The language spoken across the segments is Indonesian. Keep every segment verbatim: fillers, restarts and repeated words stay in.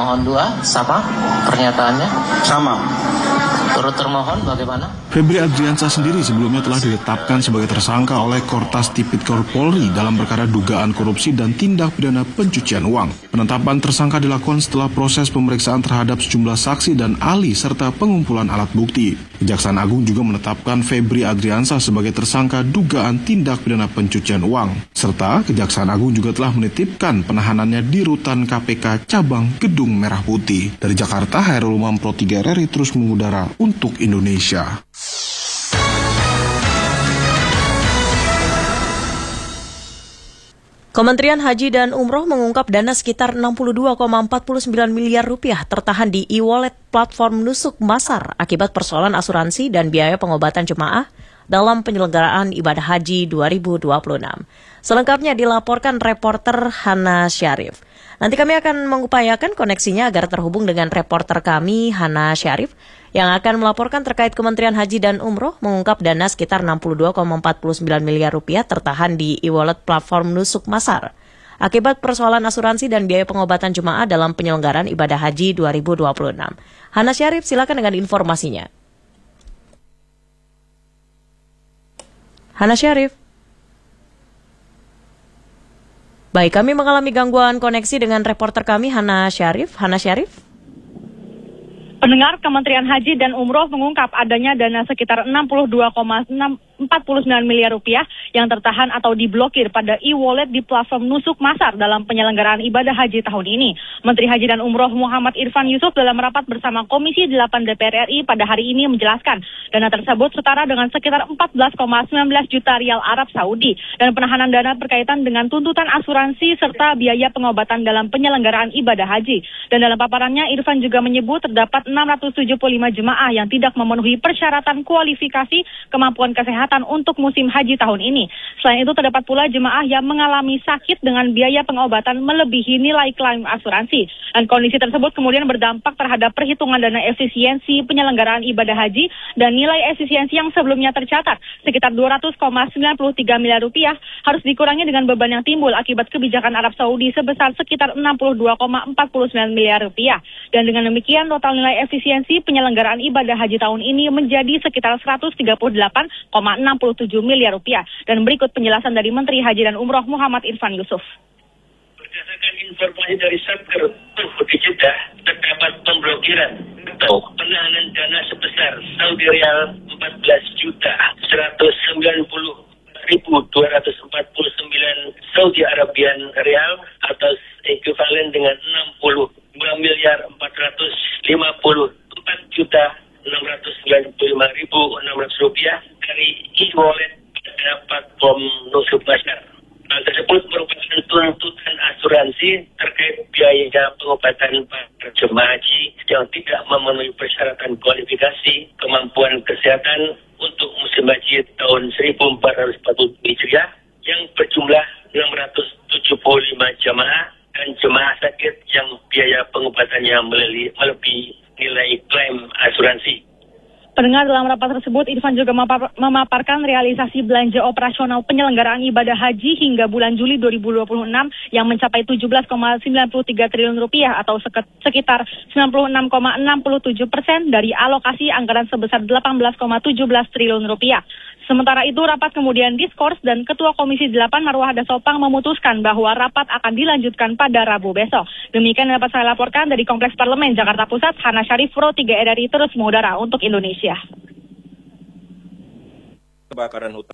Termohon dua, sama pernyataannya? Sama. Turut termohon bagaimana? Febri Adriansyah sendiri sebelumnya telah ditetapkan sebagai tersangka oleh Kortas Tipikor Polri dalam perkara dugaan korupsi dan tindak pidana pencucian uang. Penetapan tersangka dilakukan setelah proses pemeriksaan terhadap sejumlah saksi dan ahli serta pengumpulan alat bukti. Kejaksaan Agung juga menetapkan Febri Adriansyah sebagai tersangka dugaan tindak pidana pencucian uang. Serta Kejaksaan Agung juga telah menitipkan penahanannya di Rutan K P K Cabang Gedung Merah Putih. Dari Jakarta, Hairul Umam Pro tiga R R I terus mengudara untuk Indonesia. Kementerian Haji dan Umroh mengungkap dana sekitar enam puluh dua koma empat sembilan miliar rupiah tertahan di e-wallet platform Nusuk Masar akibat persoalan asuransi dan biaya pengobatan jemaah dalam penyelenggaraan ibadah haji dua ribu dua puluh enam. Selengkapnya dilaporkan reporter Hana Syarif. Nanti kami akan mengupayakan koneksinya agar terhubung dengan reporter kami Hana Syarif yang akan melaporkan terkait Kementerian Haji dan Umroh mengungkap dana sekitar enam puluh dua koma empat sembilan miliar rupiah tertahan di e-wallet platform Nusuk Masar akibat persoalan asuransi dan biaya pengobatan jemaah dalam penyelenggaraan ibadah haji dua ribu dua puluh enam. Hana Syarif, silakan dengan informasinya. Hana Syarif. Baik, kami mengalami gangguan koneksi dengan reporter kami Hana Syarif. Hana Syarif. Pendengar, Kementerian Haji dan Umroh mengungkap adanya dana sekitar enam puluh dua koma empat sembilan miliar rupiah yang tertahan atau diblokir pada e-wallet di platform Nusuk Masar dalam penyelenggaraan ibadah haji tahun ini. Menteri Haji dan Umroh Muhammad Irfan Yusuf dalam rapat bersama Komisi delapan D P R R I pada hari ini menjelaskan dana tersebut setara dengan sekitar empat belas koma satu sembilan juta rial Arab Saudi dan penahanan dana berkaitan dengan tuntutan asuransi serta biaya pengobatan dalam penyelenggaraan ibadah haji. Dan dalam paparannya Irfan juga menyebut terdapat enam ratus tujuh puluh lima jemaah yang tidak memenuhi persyaratan kualifikasi kemampuan kesehatan untuk musim haji tahun ini. Selain itu terdapat pula jemaah yang mengalami sakit dengan biaya pengobatan melebihi nilai klaim asuransi. Dan kondisi tersebut kemudian berdampak terhadap perhitungan dana efisiensi penyelenggaraan ibadah haji dan nilai efisiensi yang sebelumnya tercatat sekitar dua ratus koma sembilan tiga miliar rupiah harus dikurangi dengan beban yang timbul akibat kebijakan Arab Saudi sebesar sekitar enam puluh dua koma empat sembilan miliar rupiah. Dan dengan demikian total nilai efisiensi penyelenggaraan ibadah haji tahun ini menjadi sekitar seratus tiga puluh delapan koma enam puluh tujuh miliar rupiah. Dan berikut penjelasan dari Menteri Haji dan Umroh Muhammad Irfan Yusuf. Berdasarkan informasi dari Satker di Jeddah, terdapat pemblokiran atau penahanan dana sebesar Saudi Rial empat belas juta seratus sembilan puluh ribu dua ratus empat puluh sembilan Saudi Arabian Rial atau ekuivalen dengan enam puluh dua miliar empat ratus lima puluh empat juta enam ratus sembilan puluh lima ribu enam ratus rupiah dari e-wallet pada platform Nusuk Masar. Hal tersebut merupakan tuntutan asuransi terkait biaya pengobatan para jemaah haji yang tidak memenuhi persyaratan kualifikasi kemampuan kesehatan untuk musim haji tahun seribu empat ratus empat puluh Hijriah yang berjumlah enam ratus tujuh puluh lima jemaah dan jemaah sakit yang biaya pengobatannya melebihi nilai klaim asuransi. Pendengar, dalam rapat tersebut, Irfan juga memaparkan realisasi belanja operasional penyelenggaraan ibadah haji hingga bulan Juli dua ribu dua puluh enam yang mencapai tujuh belas koma sembilan tiga triliun rupiah atau sekitar sembilan puluh enam koma enam tujuh persen dari alokasi anggaran sebesar delapan belas koma satu tujuh triliun rupiah. Sementara itu, rapat kemudian diskors dan Ketua Komisi delapan Marwah Dasopang memutuskan bahwa rapat akan dilanjutkan pada Rabu besok. Demikian yang dapat saya laporkan dari Kompleks Parlemen Jakarta Pusat, Hana Syarif, Pro tiga R R I terus mengudara untuk Indonesia. Kebakaran hutan.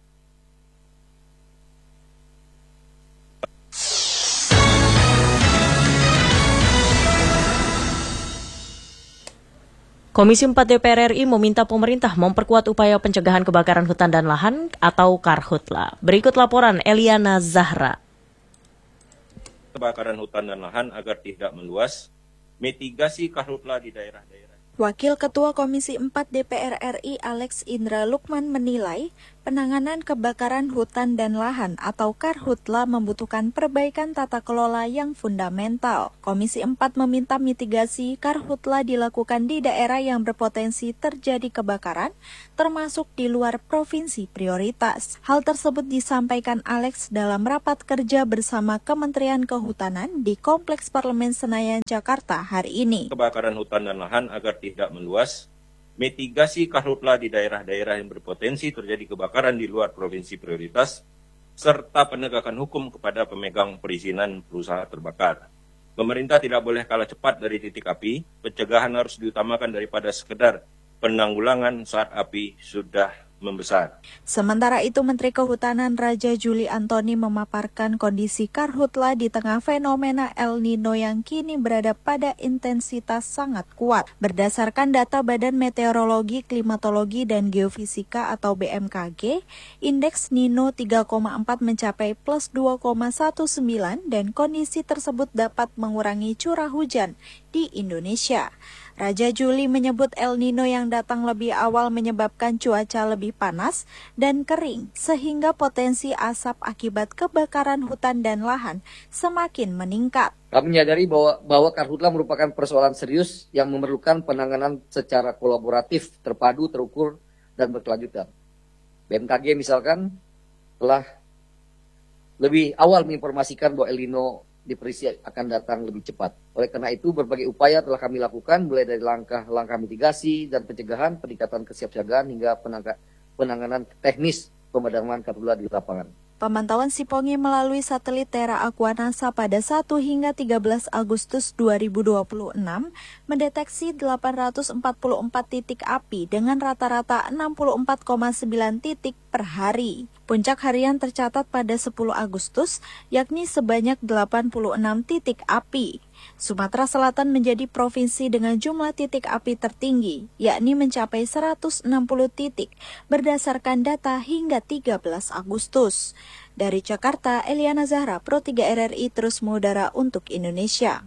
Komisi empat D P R R I meminta pemerintah memperkuat upaya pencegahan kebakaran hutan dan lahan atau Karhutla. Berikut laporan Eliana Zahra. Kebakaran hutan dan lahan agar tidak meluas, mitigasi Karhutla di daerah-daerah. Wakil Ketua Komisi empat D P R R I Alex Indra Lukman menilai Penanganan kebakaran hutan dan lahan atau Karhutla membutuhkan perbaikan tata kelola yang fundamental. Komisi empat meminta mitigasi Karhutla dilakukan di daerah yang berpotensi terjadi kebakaran, termasuk di luar provinsi prioritas. Hal tersebut disampaikan Alex dalam rapat kerja bersama Kementerian Kehutanan di Kompleks Parlemen Senayan, Jakarta hari ini. Kebakaran hutan dan lahan agar tidak meluas, mitigasi karhutla di daerah-daerah yang berpotensi terjadi kebakaran di luar provinsi prioritas, serta penegakan hukum kepada pemegang perizinan perusahaan terbakar. Pemerintah tidak boleh kalah cepat dari titik api, pencegahan harus diutamakan daripada sekedar penanggulangan saat api sudah membesar. Sementara itu, Menteri Kehutanan Raja Juli Antoni memaparkan kondisi Karhutla di tengah fenomena El Nino yang kini berada pada intensitas sangat kuat. Berdasarkan data Badan Meteorologi, Klimatologi, dan Geofisika atau B M K G, indeks Nino tiga koma empat mencapai plus dua koma sembilan belas dan kondisi tersebut dapat mengurangi curah hujan di Indonesia. Raja Juli menyebut El Nino yang datang lebih awal menyebabkan cuaca lebih panas dan kering, sehingga potensi asap akibat kebakaran hutan dan lahan semakin meningkat. Kami menyadari bahwa, bahwa Karhutla merupakan persoalan serius yang memerlukan penanganan secara kolaboratif, terpadu, terukur, dan berkelanjutan. B M K G misalkan telah lebih awal menginformasikan bahwa El Nino diprediksi akan datang lebih cepat. Oleh karena itu, berbagai upaya telah kami lakukan, mulai dari langkah-langkah mitigasi dan pencegahan, peningkatan kesiapsiagaan, hingga penanganan teknis pemadaman karhutla di lapangan. Pemantauan Sipongi melalui satelit Terra Aquanasa pada satu hingga tiga belas Agustus dua ribu dua puluh enam mendeteksi delapan ratus empat puluh empat titik api dengan rata-rata enam puluh empat koma sembilan titik per hari. Puncak harian tercatat pada sepuluh Agustus, yakni sebanyak delapan puluh enam titik api. Sumatera Selatan menjadi provinsi dengan jumlah titik api tertinggi, yakni mencapai seratus enam puluh titik berdasarkan data hingga tiga belas Agustus. Dari Jakarta, Eliana Zahra, Pro tiga R R I terus mengudara untuk Indonesia.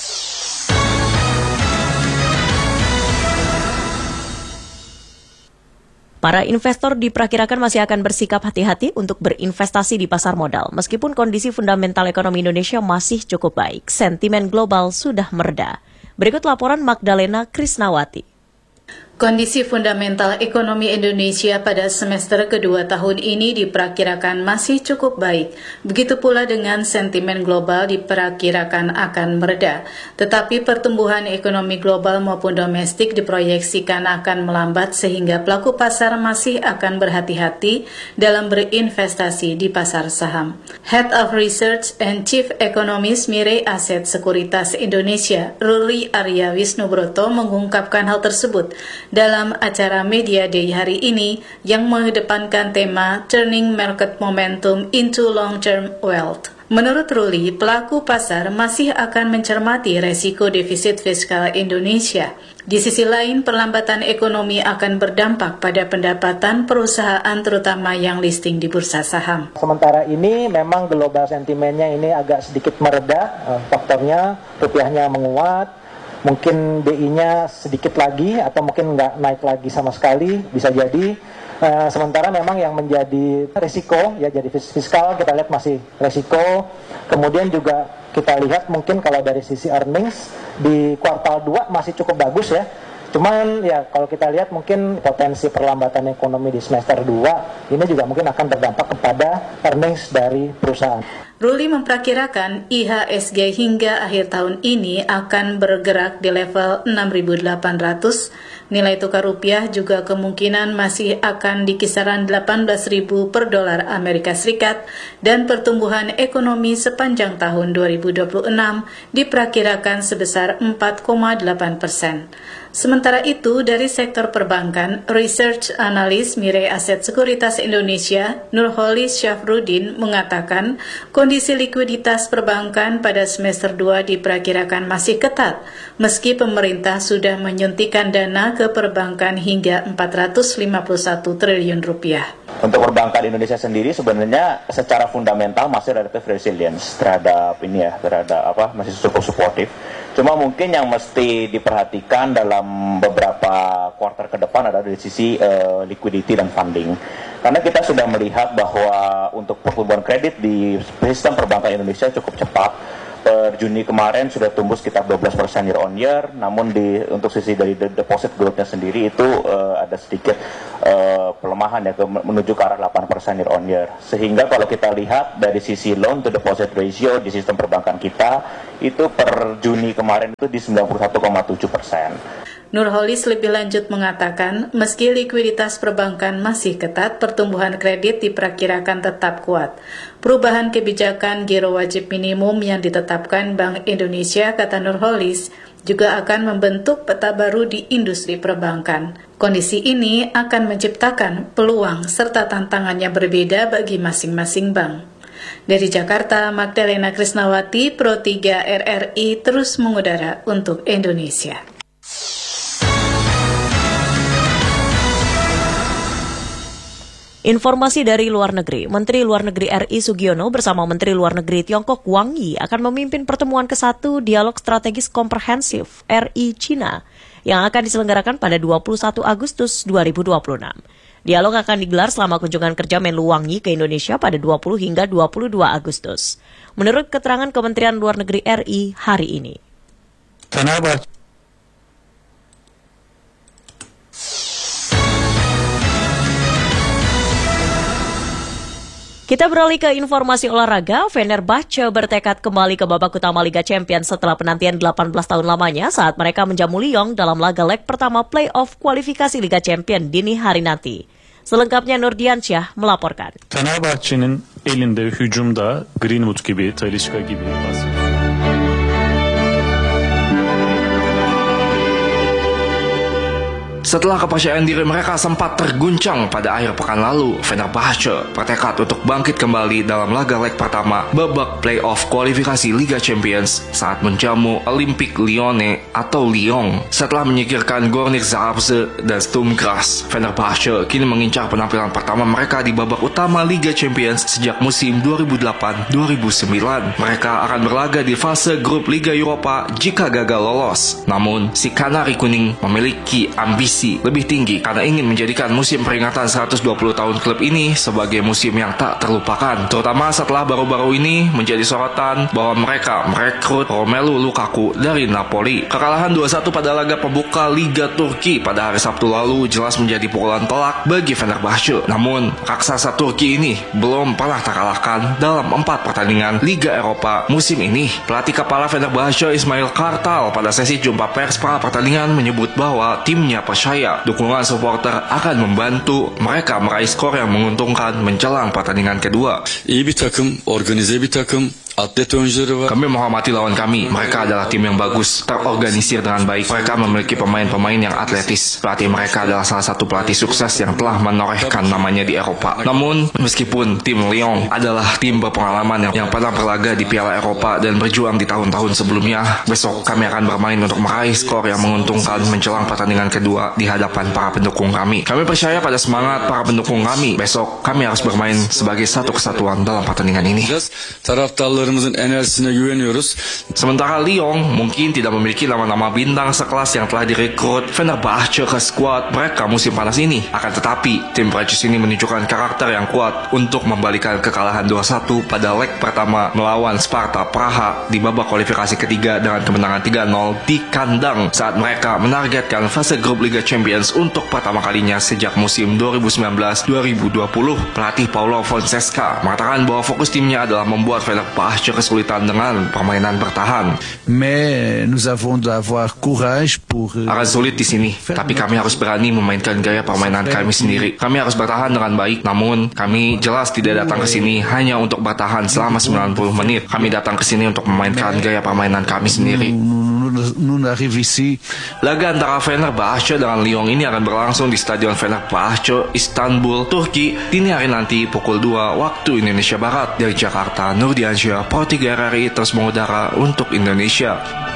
Para investor diperkirakan masih akan bersikap hati-hati untuk berinvestasi di pasar modal. Meskipun kondisi fundamental ekonomi Indonesia masih cukup baik, sentimen global sudah mereda. Berikut laporan Magdalena Krisnawati. Kondisi fundamental ekonomi Indonesia pada semester kedua tahun ini diperkirakan masih cukup baik. Begitu pula dengan sentimen global diperkirakan akan mereda. Tetapi pertumbuhan ekonomi global maupun domestik diproyeksikan akan melambat sehingga pelaku pasar masih akan berhati-hati dalam berinvestasi di pasar saham. Head of Research and Chief Economist Mirae Asset Sekuritas Indonesia, Ruli Arya Wisnubroto mengungkapkan hal tersebut dalam acara Media Day hari ini yang mengedepankan tema Turning Market Momentum into Long-Term Wealth. Menurut Ruli, pelaku pasar masih akan mencermati resiko defisit fiskal Indonesia. Di sisi lain, perlambatan ekonomi akan berdampak pada pendapatan perusahaan terutama yang listing di bursa saham. Sementara ini memang global sentimennya ini agak sedikit mereda, faktornya rupiahnya menguat. Mungkin B I-nya sedikit lagi atau mungkin nggak naik lagi sama sekali, bisa jadi. Uh, sementara memang yang menjadi risiko, ya jadi fiskal kita lihat masih risiko. Kemudian juga kita lihat mungkin kalau dari sisi earnings di kuartal dua masih cukup bagus ya. Cuman ya kalau kita lihat mungkin potensi perlambatan ekonomi di semester dua ini juga mungkin akan berdampak kepada earnings dari perusahaan. Ruli memperkirakan I H S G hingga akhir tahun ini akan bergerak di level enam ribu delapan ratus. Nilai tukar rupiah juga kemungkinan masih akan di kisaran delapan belas ribu per dolar Amerika Serikat dan pertumbuhan ekonomi sepanjang tahun dua ribu dua puluh enam diperkirakan sebesar empat koma delapan persen. Sementara itu, dari sektor perbankan, Research Analis Mirae Asset Sekuritas Indonesia, Nurholis Syafruddin, mengatakan kondisi likuiditas perbankan pada semester dua diperkirakan masih ketat, meski pemerintah sudah menyuntikkan dana ke perbankan hingga empat ratus lima puluh satu triliun rupiah. Untuk perbankan Indonesia sendiri sebenarnya secara fundamental masih relatif resilience terhadap ini ya, terhadap apa masih cukup suportif. Cuma mungkin yang mesti diperhatikan dalam beberapa beberapa kuartal ke depan adalah dari sisi uh, liquidity dan funding. Karena kita sudah melihat bahwa untuk pertumbuhan kredit di sistem perbankan Indonesia cukup cepat. Per Juni kemarin sudah tumbuh sekitar dua belas persen year on year, namun di untuk sisi dari deposit growth-nya sendiri itu uh, ada sedikit uh, pelemahan ya ke, menuju ke arah delapan persen year on year. Sehingga kalau kita lihat dari sisi loan to deposit ratio di sistem perbankan kita itu per Juni kemarin itu di sembilan puluh satu koma tujuh persen. Nurholis lebih lanjut mengatakan, meski likuiditas perbankan masih ketat, pertumbuhan kredit diperkirakan tetap kuat. Perubahan kebijakan giro wajib minimum yang ditetapkan Bank Indonesia, kata Nurholis, juga akan membentuk peta baru di industri perbankan. Kondisi ini akan menciptakan peluang serta tantangannya berbeda bagi masing-masing bank. Dari Jakarta, Magdalena Krisnawati, Pro tiga R R I terus mengudara untuk Indonesia. Informasi dari luar negeri, Menteri Luar Negeri R I Sugiono bersama Menteri Luar Negeri Tiongkok Wang Yi akan memimpin pertemuan kesatu Dialog Strategis Komprehensif R I-China yang akan diselenggarakan pada dua puluh satu Agustus dua ribu dua puluh enam. Dialog akan digelar selama kunjungan kerja Menlu Wang Yi ke Indonesia pada dua puluh hingga dua puluh dua Agustus. Menurut keterangan Kementerian Luar Negeri R I hari ini. Fenerbahçe Kita beralih ke informasi olahraga. Fenerbahçe bertekad kembali ke babak utama Liga Champions setelah penantian delapan belas tahun lamanya saat mereka menjamu Lyon dalam laga leg pertama play-off kualifikasi Liga Champions dini hari nanti. Selengkapnya Nurdiansyah melaporkan. Fenerbahçe'nin elinde hücumda Greenwood gibi, Talisca gibi pas. Setelah kepercayaan diri mereka sempat terguncang pada akhir pekan lalu, Fenerbahçe bertekad untuk bangkit kembali dalam laga leg pertama babak play-off kualifikasi Liga Champions saat menjamu Olympique Lyonnais atau Lyon. Setelah menyingkirkan Gornik Zabrze dan Sturm Graz, Fenerbahçe kini mengincar penampilan pertama mereka di babak utama Liga Champions sejak musim dua ribu delapan dua ribu sembilan. Mereka akan berlaga di fase grup Liga Eropa jika gagal lolos. Namun, si Kanari Kuning memiliki ambisi lebih tinggi karena ingin menjadikan musim peringatan seratus dua puluh tahun klub ini sebagai musim yang tak terlupakan, terutama setelah baru-baru ini menjadi sorotan bahwa mereka merekrut Romelu Lukaku dari Napoli. Kekalahan dua satu pada laga pembuka Liga Turki pada hari Sabtu lalu jelas menjadi pukulan telak bagi Fenerbahçe. Namun, raksasa Turki ini belum pernah terkalahkan dalam empat pertandingan Liga Eropa musim ini. Pelatih kepala Fenerbahçe Ismail Kartal pada sesi jumpa pers pra pertandingan menyebut bahwa timnya percaya dukungan supporter akan membantu mereka meraih skor yang menguntungkan menjelang pertandingan kedua. İyi bir takım, organize bir takım. Atlet oyuncuları var. Kami menghormati lawan kami. Mereka adalah tim yang bagus, terorganisir dengan baik. Mereka memiliki pemain-pemain yang atletis. Pelatih mereka adalah salah satu pelatih sukses yang telah menorehkan namanya di Eropa. Namun, meskipun tim Lyon adalah tim berpengalaman yang, yang pernah berlaga di Piala Eropa dan berjuang di tahun-tahun sebelumnya, besok kami akan bermain untuk meraih skor yang menguntungkan menjelang pertandingan kedua di hadapan para pendukung kami. Kami percaya pada semangat para pendukung kami. Besok kami harus bermain sebagai satu kesatuan dalam pertandingan ini. Taraftarlarımızın enerjisine güveniyoruz. Sementara Lyon mungkin tidak memiliki nama-nama bintang sekelas yang telah direkrut Fenerbahçe ke skuad mereka musim panas ini. Akan tetapi, tim Prancis ini menunjukkan karakter yang kuat untuk membalikan kekalahan dua satu pada leg pertama melawan Sparta Praha di babak kualifikasi ketiga dengan kemenangan tiga nol di kandang saat mereka menargetkan fase grup Liga Champions untuk pertama kalinya sejak musim dua ribu sembilan belas dua ribu dua puluh. Pelatih Paulo Fonseca mengatakan bahwa fokus timnya adalah membuat Fenerbahçe kesulitan dengan permainan bertahan. Mais nous avons d'avoir courage pour. Akan sulit di sini, tapi kami harus berani memainkan gaya permainan kami sendiri. Kami harus bertahan dengan baik, namun kami jelas tidak datang ke sini hanya untuk bertahan selama sembilan puluh menit. Kami datang ke sini untuk memainkan gaya permainan kami sendiri. Laga antara Fenerbahçe dengan Lyon ini akan berlangsung di Stadion Fenerbahçe, Istanbul, Turki, dini hari nanti pukul dua waktu Indonesia Barat. Dari Jakarta, Nurdiansyah, Pro tiga R R I terus mengudara untuk Indonesia.